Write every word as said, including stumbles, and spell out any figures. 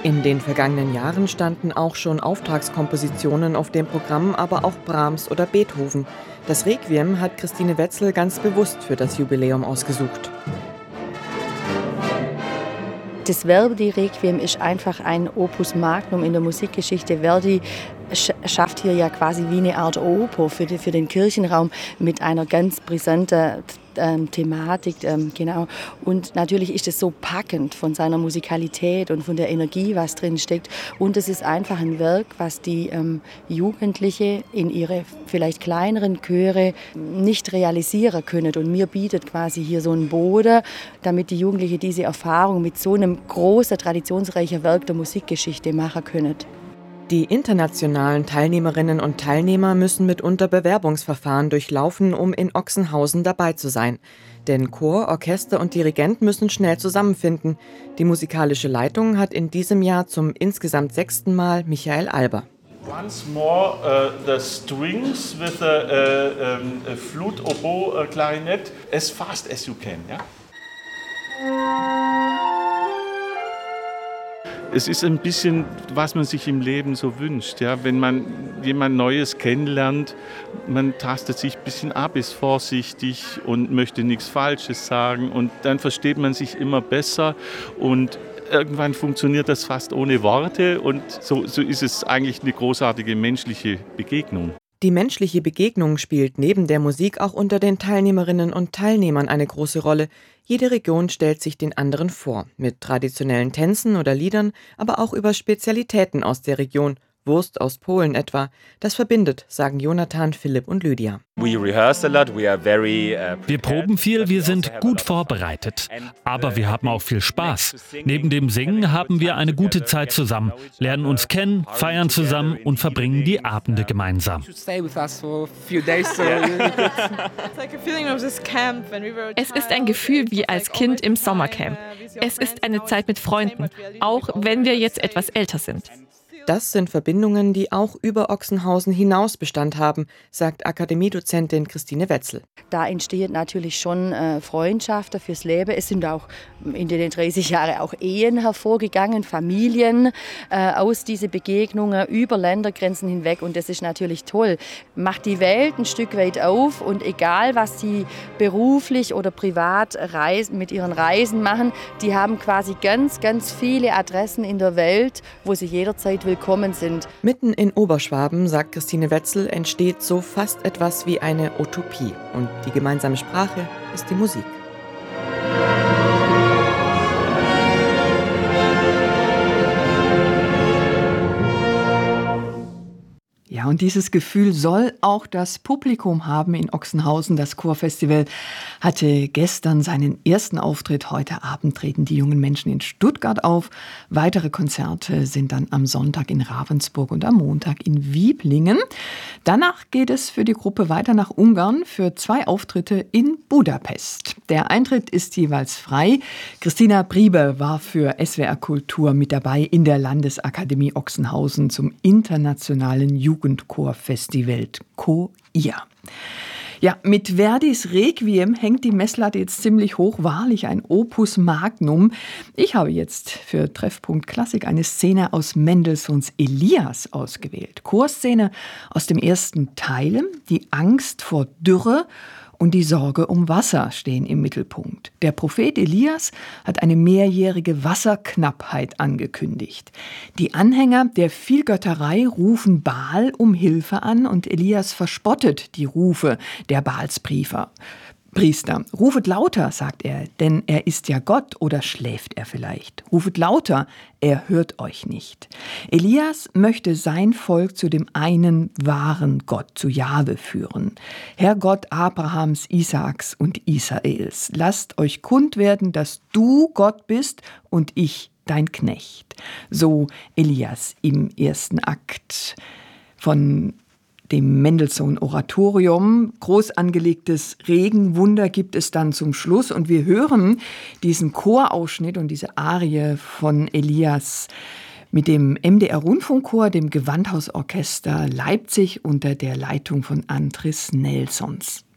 In den vergangenen Jahren standen auch schon Auftragskompositionen auf dem Programm, aber auch Brahms oder Beethoven. Das Requiem hat Christine Wetzel ganz bewusst für das Jubiläum ausgesucht. Das Verdi-Requiem ist einfach ein Opus Magnum in der Musikgeschichte. Verdi schafft hier ja quasi wie eine Art Oper für, die, für den Kirchenraum mit einer ganz brisanten ähm, Thematik. Ähm, genau. Und natürlich ist es so packend von seiner Musikalität und von der Energie, was drin steckt. Und es ist einfach ein Werk, was die ähm, Jugendliche in ihre vielleicht kleineren Chöre nicht realisieren können. Und mir bietet quasi hier so einen Boden, damit die Jugendlichen diese Erfahrung mit so einem großen, traditionsreichen Werk der Musikgeschichte machen können. Die internationalen Teilnehmerinnen und Teilnehmer müssen mitunter Bewerbungsverfahren durchlaufen, um in Ochsenhausen dabei zu sein. Denn Chor, Orchester und Dirigent müssen schnell zusammenfinden. Die musikalische Leitung hat in diesem Jahr zum insgesamt sechsten Mal Michael Alber. Once more uh, the strings with a, a, um, a flute, oboe, a clarinet, as fast as you can. Yeah? Es ist ein bisschen, was man sich im Leben so wünscht. Ja? Wenn man jemand Neues kennenlernt, man tastet sich ein bisschen ab, ist vorsichtig und möchte nichts Falsches sagen. Und dann versteht man sich immer besser und irgendwann funktioniert das fast ohne Worte. Und so, so ist es eigentlich eine großartige menschliche Begegnung. Die menschliche Begegnung spielt neben der Musik auch unter den Teilnehmerinnen und Teilnehmern eine große Rolle. Jede Region stellt sich den anderen vor, mit traditionellen Tänzen oder Liedern, aber auch über Spezialitäten aus der Region. Wurst aus Polen etwa. Das verbindet, sagen Jonathan, Philipp und Lydia. Wir proben viel, wir sind gut vorbereitet. Aber wir haben auch viel Spaß. Neben dem Singen haben wir eine gute Zeit zusammen, lernen uns kennen, feiern zusammen und verbringen die Abende gemeinsam. Es ist ein Gefühl wie als Kind im Sommercamp. Es ist eine Zeit mit Freunden, auch wenn wir jetzt etwas älter sind. Das sind Verbindungen, die auch über Ochsenhausen hinaus Bestand haben, sagt Akademiedozentin Christine Wetzel. Da entstehen natürlich schon äh, Freundschaften fürs Leben. Es sind auch in den dreißig Jahren auch Ehen hervorgegangen, Familien äh, aus diesen Begegnungen über Ländergrenzen hinweg. Und das ist natürlich toll. Macht die Welt ein Stück weit auf und egal, was sie beruflich oder privat reis- mit ihren Reisen machen, die haben quasi ganz, ganz viele Adressen in der Welt, wo sie jederzeit willkommen sind. Mitten in Oberschwaben, sagt Christine Wetzel, entsteht so fast etwas wie eine Utopie. Und die gemeinsame Sprache ist die Musik. Ja, und dieses Gefühl soll auch das Publikum haben in Ochsenhausen. Das Chorfestival hatte gestern seinen ersten Auftritt. Heute Abend treten die jungen Menschen in Stuttgart auf. Weitere Konzerte sind dann am Sonntag in Ravensburg und am Montag in Wieblingen. Danach geht es für die Gruppe weiter nach Ungarn für zwei Auftritte in Budapest. Der Eintritt ist jeweils frei. Christina Priebe war für S W R Kultur mit dabei in der Landesakademie Ochsenhausen zum internationalen Jugendchorfestival C O I A. Ja, mit Verdis Requiem hängt die Messlatte jetzt ziemlich hoch, wahrlich ein Opus Magnum. Ich habe jetzt für Treffpunkt Klassik eine Szene aus Mendelssohns Elias ausgewählt. Chorszene aus dem ersten Teil, die Angst vor Dürre und die Sorge um Wasser stehen im Mittelpunkt. Der Prophet Elias hat eine mehrjährige Wasserknappheit angekündigt. Die Anhänger der Vielgötterei rufen Baal um Hilfe an und Elias verspottet die Rufe der Baalspriester. Priester, rufet lauter, sagt er, denn er ist ja Gott, oder schläft er vielleicht? Rufet lauter, er hört euch nicht. Elias möchte sein Volk zu dem einen wahren Gott, zu Jahwe führen. Herr Gott Abrahams, Isaaks und Israels, lasst euch kund werden, dass du Gott bist und ich dein Knecht. So Elias im ersten Akt von dem Mendelssohn-Oratorium. Groß angelegtes Regenwunder gibt es dann zum Schluss. Und wir hören diesen Chorausschnitt und diese Arie von Elias mit dem M D R-Rundfunkchor, dem Gewandhausorchester Leipzig unter der Leitung von Andris Nelsons.